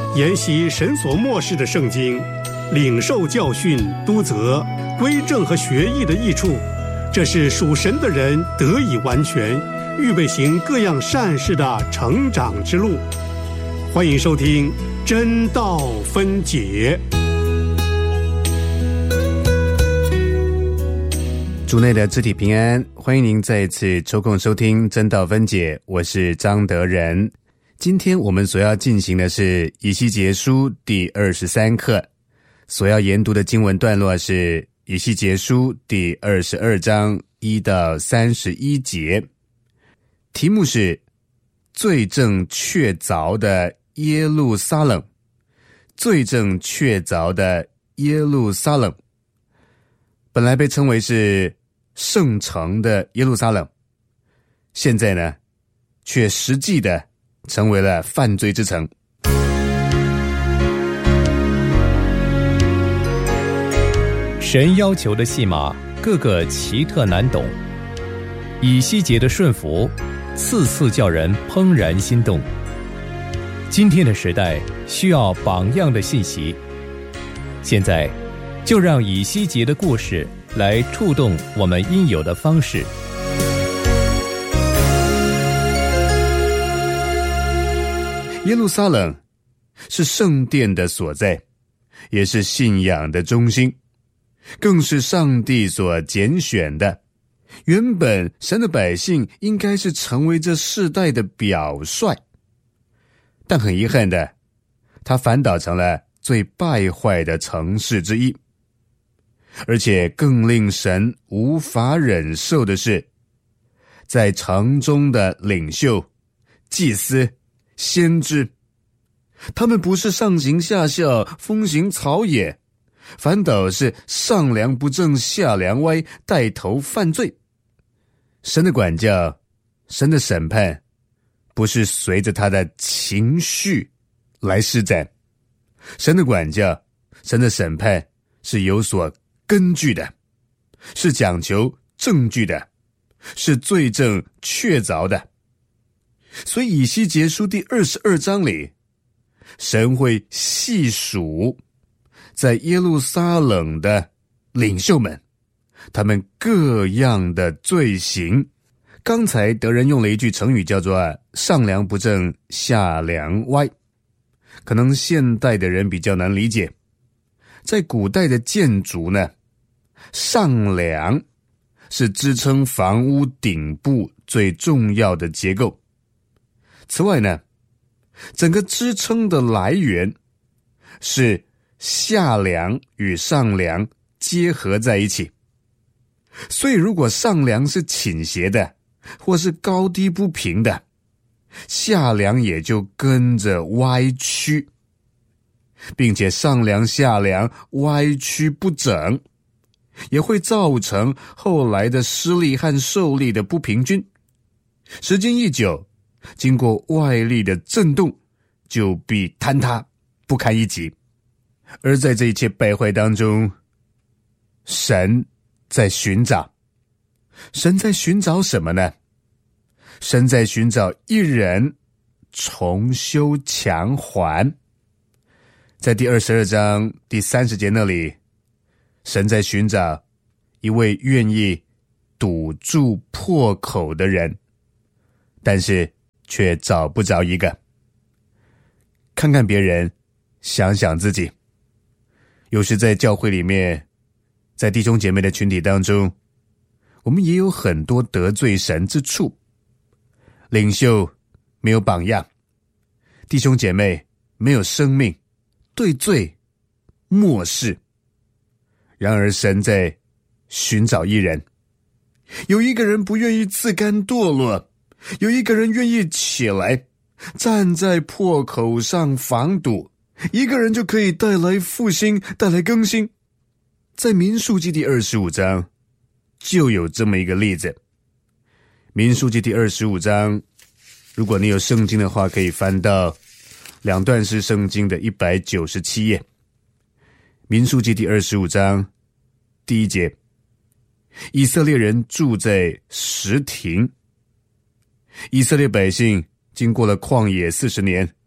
研习神所默示的圣经，领受教训、督责、归正和学艺的益处，这是属神的人得以完全，预备行各样善事的成长之路。欢迎收听真道分解。 主内的肢体平安，欢迎您再一次抽空收听真道分解，我是张德仁。今天我们所要进行的是以西结书第23课，所要研读的经文段落是以西结书第22章1到31节，题目是罪证确凿的耶路撒冷。罪证确凿的耶路撒冷，本来被称为是圣城的耶路撒冷，现在呢，却实际的成为了犯罪之城。 神要求的戏码个个奇特难懂，以西结的顺服次次叫人怦然心动。今天的时代需要榜样的信息，现在就让以西结的故事来触动我们应有的方式。 耶路撒冷是圣殿的所在，也是信仰的中心，更是上帝所拣选的。原本神的百姓应该是成为这世代的表率，但很遗憾的，它反倒成了最败坏的城市之一。而且更令神无法忍受的是，在城中的领袖、祭司、先知，他们不是上行下效、风行草野，反倒是上梁不正下梁歪，带头犯罪。神的管教，神的审判，不是随着他的情绪来施展，神的管教，神的审判是有所根据的，是讲求证据的，是罪证确凿的。所以以西结书第22章里，神会细数在耶路撒冷的领袖们，他们各样的罪行。刚才德仁用了一句成语叫做上梁不正下梁歪，可能现代的人比较难理解。在古代的建筑呢，上梁是支撑房屋顶部最重要的结构。此外呢，整个支撑的来源是下梁与上梁结合在一起。所以如果上梁是倾斜的，或是高低不平的，下梁也就跟着歪曲，并且上梁下梁歪曲不整，也会造成后来的施力和受力的不平均。时间一久，经过外力的震动，就必坍塌，不堪一击。而在这一切败坏当中，神在寻找。神在寻找什么呢？神在寻找一人重修墙垣。在第22章第30节那里，神在寻找一位愿意堵住破口的人，但是却找不着一个。看看别人，想想自己。有时在教会里面，在弟兄姐妹的群体当中，我们也有很多得罪神之处。领袖没有榜样，弟兄姐妹没有生命，对罪漠视。然而神在寻找一人，有一个人不愿意自甘堕落，有一个人愿意起来，站在破口上防堵，一个人就可以带来复兴，带来更新。在民数记第25章就有这么一个例子。民数记第25章，如果你有圣经的话，可以翻到两段式圣经的197页。民数记第25章第1节，以色列人住在什亭。以色列百姓经过了旷野40年，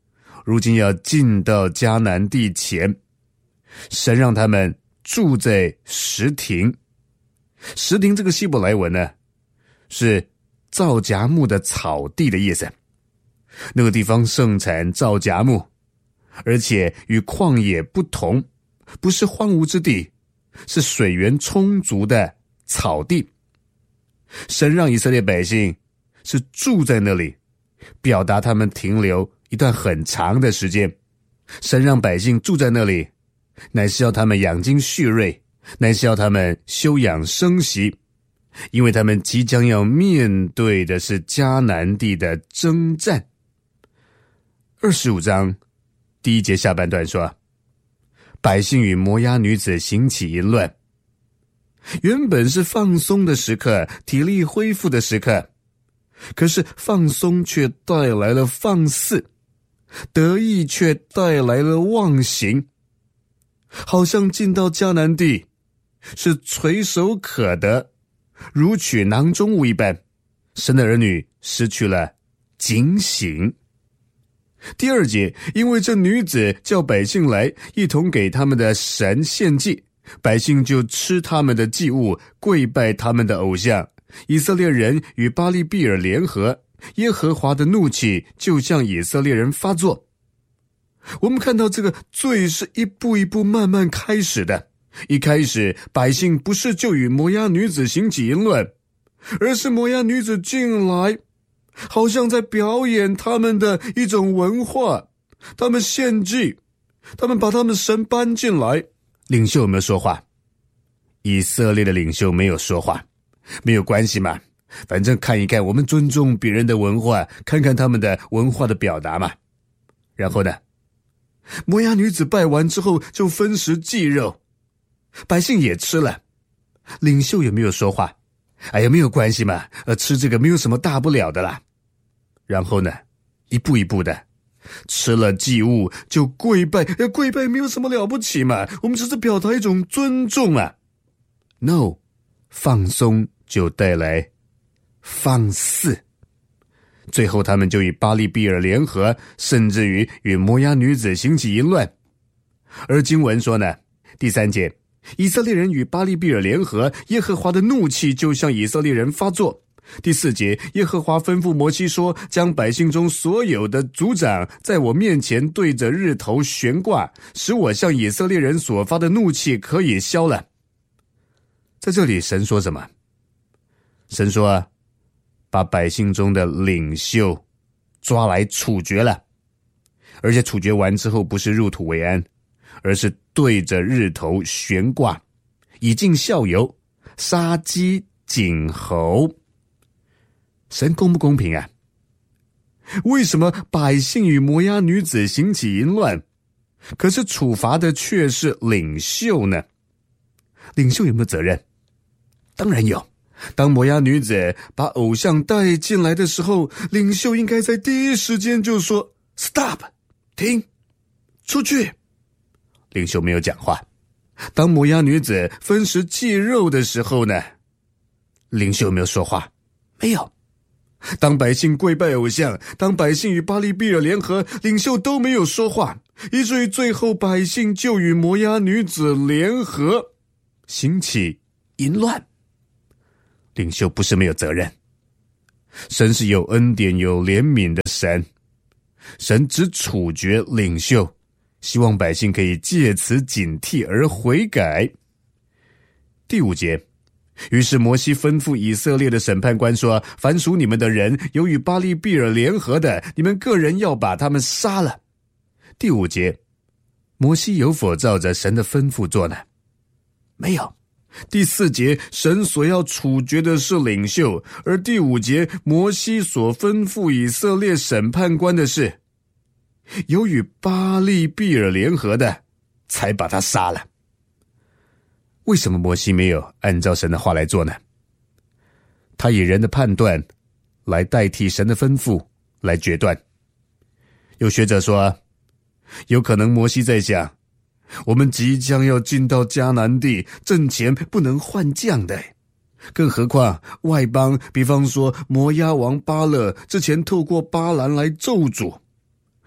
如今要进到迦南地前，神让他们住在什亭。什亭这个希伯来文呢，是皂荚木的草地的意思。那个地方盛产皂荚木，而且与旷野不同，不是荒芜之地，是水源充足的草地。神让以色列百姓是住在那里，表达他们停留一段很长的时间。神让百姓住在那里，乃是要他们养精蓄锐，乃是要他们休养生息，因为他们即将要面对的是迦南地的征战。25章第1节下半段说，百姓与摩押女子行起淫乱。原本是放松的时刻，体力恢复的时刻，可是放松却带来了放肆，得意却带来了忘形，好像进到迦南地是垂手可得，如取囊中物一般。神的儿女失去了警醒。第2节，因为这女子叫百姓来，一同给他们的神献祭，百姓就吃他们的祭物，跪拜他们的偶像。以色列人与巴利比尔联合，耶和华的怒气就向以色列人发作。我们看到这个罪是一步一步慢慢开始的。一开始百姓不是就与摩押女子行起淫乱，而是摩押女子进来，好像在表演他们的一种文化，他们献祭，他们把他们神搬进来。领袖有没有说话？以色列的领袖没有说话。没有关系嘛，反正看一看，我们尊重别人的文化，看看他们的文化的表达嘛。然后呢，摩押女子拜完之后就分食祭肉，百姓也吃了。领袖有没有说话？哎呀，没有关系嘛，吃这个没有什么大不了的啦。然后呢，一步一步的吃了祭物就跪拜，跪拜没有什么了不起嘛，我们只是表达一种尊重啊。No， 放松就带来放肆。最后他们就与巴利比尔联合，甚至于与摩押女子行起淫乱。而经文说呢，第3节，以色列人与巴利比尔联合，耶和华的怒气就向以色列人发作。第4节，耶和华吩咐摩西说，将百姓中所有的族长在我面前对着日头悬挂，使我向以色列人所发的怒气可以消了。在这里神说什么？神说把百姓中的领袖抓来处决了，而且处决完之后不是入土为安，而是对着日头悬挂，以尽效尤，杀鸡儆猴。神公不公平啊？为什么百姓与摩押女子行起淫乱，可是处罚的却是领袖呢？领袖有没有责任？当然有。当摩押女子把偶像带进来的时候，领袖应该在第一时间就说 Stop， 停，出去。领袖没有讲话。当摩押女子分食祭肉的时候呢，领袖有没有说话？没有。当百姓跪拜偶像，当百姓与巴利比尔联合，领袖都没有说话，以至于最后百姓就与摩押女子联合，兴起淫乱。领袖不是没有责任，神是有恩典有怜悯的神，神只处决领袖，希望百姓可以借此警惕而悔改。第5节，于是摩西吩咐以色列的审判官说，凡属你们的人有与巴利比尔联合的，你们个人要把他们杀了。第5节，摩西有否照着神的吩咐做呢？没有。第4节，神所要处决的是领袖，而第5节，摩西所吩咐以色列审判官的是有与巴利比尔联合的，才把他杀了。为什么摩西没有按照神的话来做呢？他以人的判断来代替神的吩咐来决断。有学者说，有可能摩西在想，我们即将要进到迦南地，阵前不能换将的，更何况外邦，比方说摩押王巴勒之前透过巴兰来咒诅，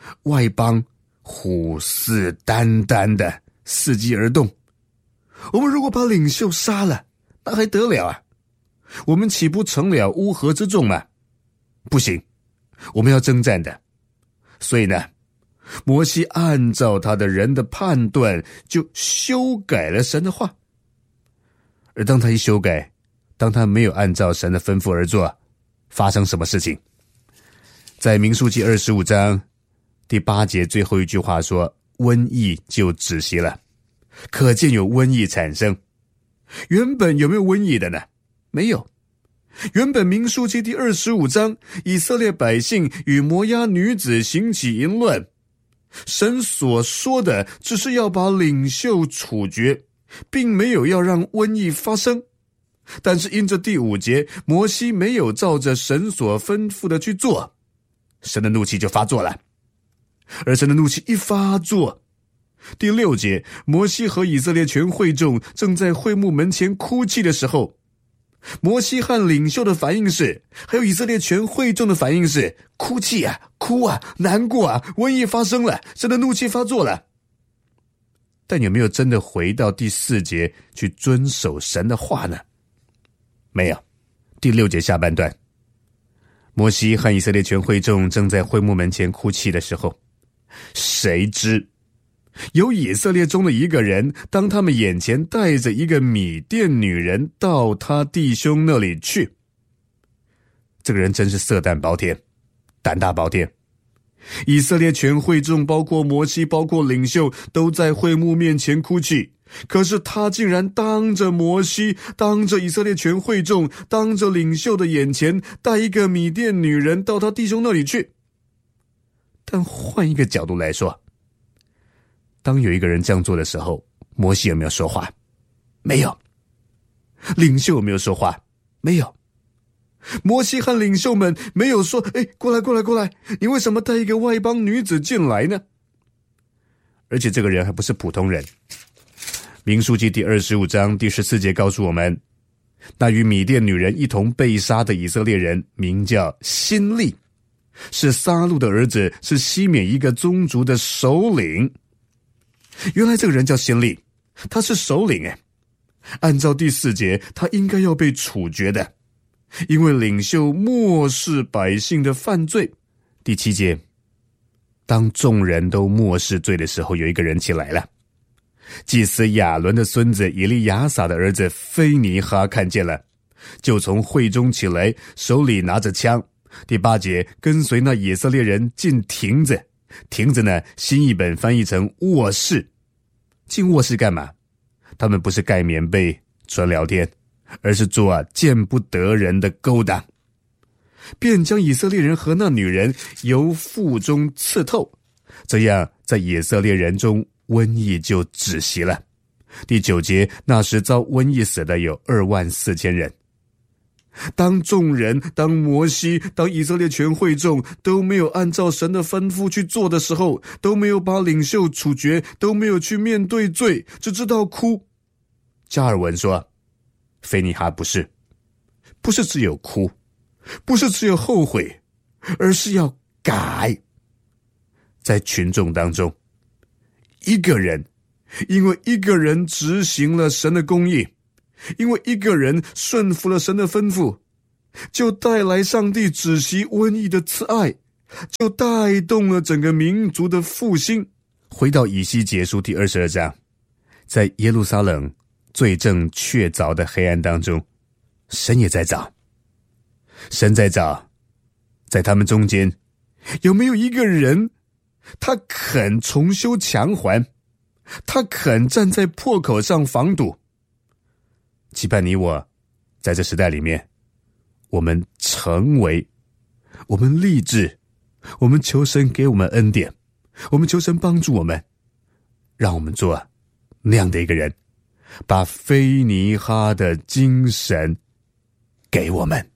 外邦虎视眈眈的伺机而动。我们如果把领袖杀了，那还得了啊？我们岂不成了乌合之众吗？不行，我们要征战的。所以呢，摩西按照他的人的判断，就修改了神的话。而当他一修改，当他没有按照神的吩咐而做，发生什么事情？在民数记25章第8节最后一句话说，瘟疫就止息了。可见有瘟疫产生。原本有没有瘟疫的呢？没有。原本民数记第25章，以色列百姓与摩押女子行起淫乱，神所说的只是要把领袖处决，并没有要让瘟疫发生。但是因着第5节，摩西没有照着神所吩咐的去做，神的怒气就发作了。而神的怒气一发作，第6节，摩西和以色列全会众正在会幕门前哭泣的时候，摩西和领袖的反应是，还有以色列全会众的反应是，哭泣啊，哭啊，难过啊，瘟疫发生了，神的怒气发作了。但有没有真的回到第4节去遵守神的话呢？没有。第6节下半段，摩西和以色列全会众正在会幕门前哭泣的时候，谁知有以色列中的一个人，当他们眼前带着一个米甸女人到他弟兄那里去。这个人真是色胆包天，胆大包天。以色列全会众，包括摩西，包括领袖，都在会幕面前哭泣。可是他竟然当着摩西，当着以色列全会众，当着领袖的眼前，带一个米甸女人到他弟兄那里去。但换一个角度来说，当有一个人这样做的时候，摩西有没有说话？没有。领袖有没有说话？没有。摩西和领袖们没有说，过来，你为什么带一个外邦女子进来呢？而且这个人还不是普通人。民数记第25章第14节告诉我们，那与米甸女人一同被杀的以色列人名叫辛利，是撒路的儿子，是西缅一个宗族的首领。原来这个人叫辛利，他是首领。按照第4节，他应该要被处决的，因为领袖漠视百姓的犯罪。第7节，当众人都漠视罪的时候，有一个人起来了。祭司亚伦的孙子以利亚撒的儿子非尼哈看见了，就从会中起来，手里拿着枪。第8节，跟随那以色列人进亭子。亭子呢，新译本翻译成卧室。进卧室干嘛？他们不是盖棉被纯聊天，而是做见不得人的勾当。便将以色列人和那女人由腹中刺透，这样在以色列人中瘟疫就止息了。第9节，那时遭瘟疫死的有24000人。当众人，当摩西，当以色列全会众都没有按照神的吩咐去做的时候，都没有把领袖处决，都没有去面对罪，只知道哭。加尔文说，非尼哈不是只有哭，不是只有后悔，而是要改。在群众当中，一个人，因为一个人执行了神的公义，因为一个人顺服了神的吩咐，就带来上帝止息瘟疫的慈爱，就带动了整个民族的复兴。回到以西结书第22章，在耶路撒冷罪证确凿的黑暗当中，神也在找，神在找，在他们中间有没有一个人，他肯重修墙环，他肯站在破口上防堵。期盼你我在这时代里面，我们成为，我们立志，我们求神给我们恩典，我们求神帮助我们，让我们做那样的一个人，把非尼哈的精神给我们。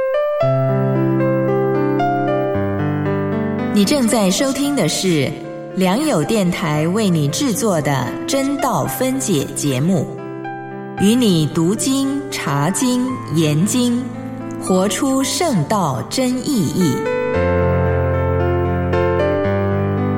你正在收听的是良友电台为你制作的真道分解节目，与你读经、查经、研经，活出圣道真意义。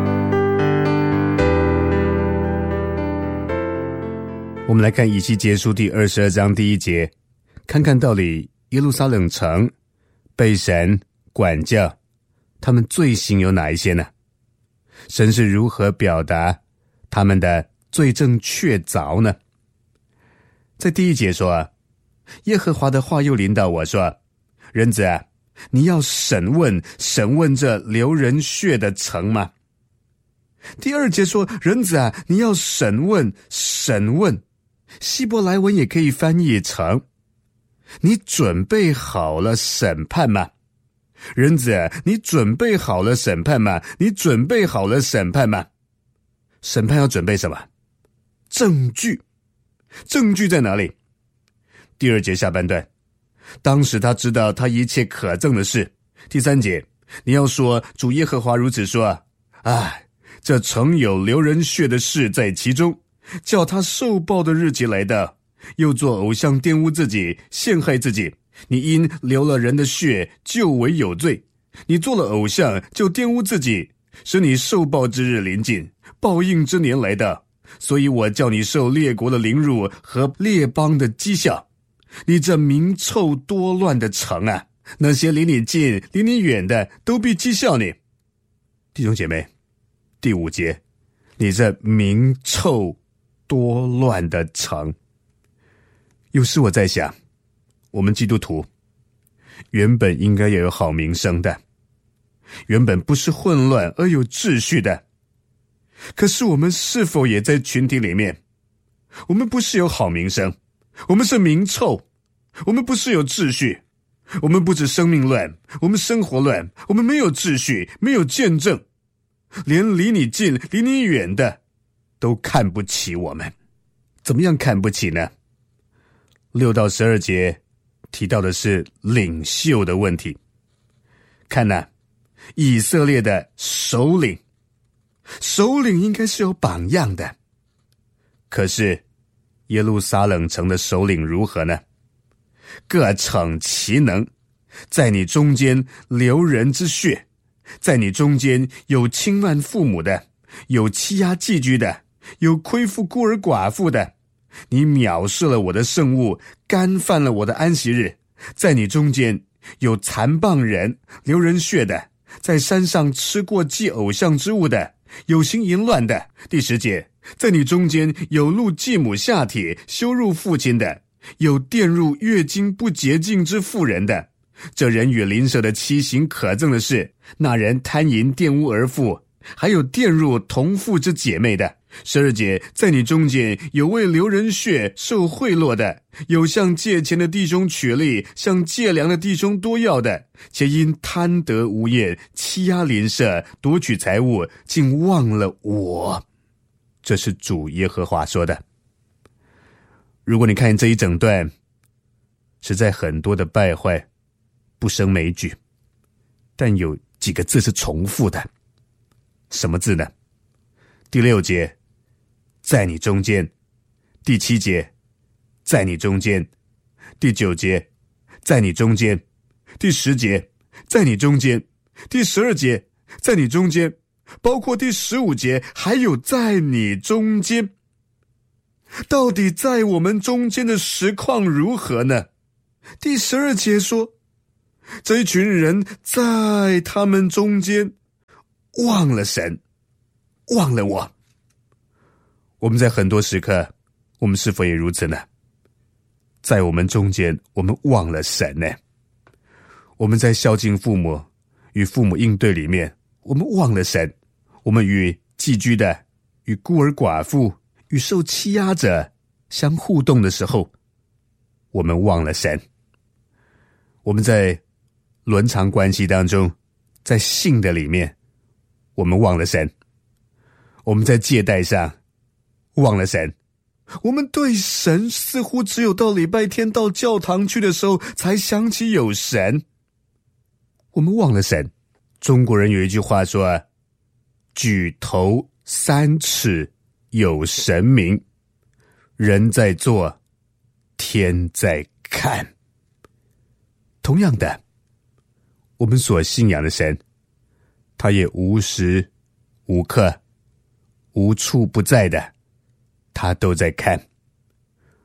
我们来看以西结书第22章第1节，看看到底耶路撒冷城被神管教，他们罪行有哪一些呢？神是如何表达他们的罪证确凿呢？在第1节说，耶和华的话又临到我说，人子啊，你要审问这流人血的城吗？第2节说，人子啊，你要审问，希伯来文也可以翻译成，你准备好了审判吗？人子啊，你准备好了审判吗？你准备好了审判吗？审判要准备什么？证据。证据在哪里？第2节下半段，当时他知道他一切可憎的事。第3节，你要说，主耶和华如此说，这城有流人血的事在其中，叫他受报的日期来到，又做偶像玷污自己，陷害自己。你因流了人的血，就为有罪。你做了偶像，就玷污自己，使你受报之日临近，报应之年来到。所以我叫你受列国的凌辱和列邦的讥笑。你这名臭多乱的城啊，那些离你近离你远的都必讥笑你。弟兄姐妹，第5节，你这名臭多乱的城。有时我在想，我们基督徒原本应该要有好名声的，原本不是混乱而有秩序的，可是我们是否也在群体里面？我们不是有好名声，我们是名臭，我们不是有秩序，我们不止生命乱，我们生活乱，我们没有秩序，没有见证，连离你近离你远的都看不起我们。怎么样看不起呢？6到12节提到的是领袖的问题。看哪，以色列的首领应该是有榜样的，可是耶路撒冷城的首领如何呢？各逞其能，在你中间流人之血，在你中间有轻慢父母的，有欺压寄居的，有亏负孤儿寡妇的。你藐视了我的圣物，干犯了我的安息日。在你中间有残谤人流人血的，在山上吃过祭偶像之物的，有行淫乱的。第10节，在你中间有露继母下体羞辱父亲的，有玷入月经不洁净之妇人的。这人与邻舍的妻行可憎的事，那人贪淫玷污儿妇，还有玷入同父之姐妹的。12节，在你中间有为流人血受贿赂的，有向借钱的弟兄取利，向借粮的弟兄多要的，且因贪得无厌，欺压邻舍，夺取财物，竟忘了我。这是主耶和华说的。如果你看这一整段，实在很多的败坏不胜枚举，但有几个字是重复的。什么字呢？第6节，在你中间；第7节，在你中间；第9节，在你中间；第10节，在你中间；第12节，在你中间，包括第15节，还有在你中间。到底在我们中间的实况如何呢？第12节说，这一群人在他们中间忘了神，忘了我。我们在很多时刻，我们是否也如此呢？在我们中间，我们忘了神呢。我们在孝敬父母与父母应对里面，我们忘了神。我们与寄居的、与孤儿寡妇、与受欺压者相互动的时候，我们忘了神。我们在伦常关系当中，在性的里面，我们忘了神。我们在借贷上忘了神。我们对神似乎只有到礼拜天到教堂去的时候才想起有神。我们忘了神。中国人有一句话说，举头3尺有神明，人在做，天在看。同样的，我们所信仰的神，他也无时无刻无处不在的，他都在看。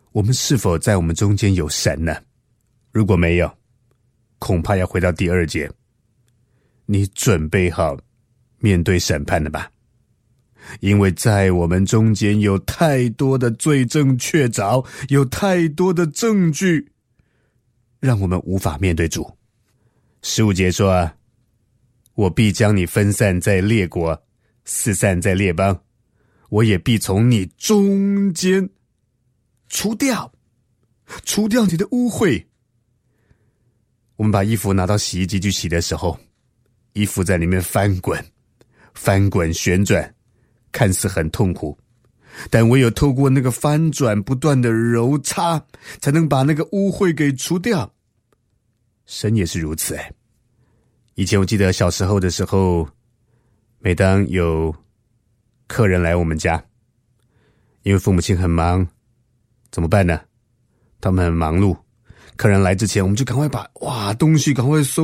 我们是否在我们中间有神呢？如果没有，恐怕要回到第2节。你准备好面对审判了吧？因为在我们中间有太多的罪证确凿，有太多的证据，让我们无法面对主。15节说，我必将你分散在列国，四散在列邦，我也必从你中间除掉你的污秽。我们把衣服拿到洗衣机去洗的时候，衣服在里面翻滚旋转，看似很痛苦，但唯有透过那个翻转不断的揉擦，才能把那个污秽给除掉。神也是如此。以前我记得小时候的时候，每当有客人来我们家，因为父母亲很忙，怎么办呢？他们很忙碌，客人来之前，我们就赶快把东西赶快收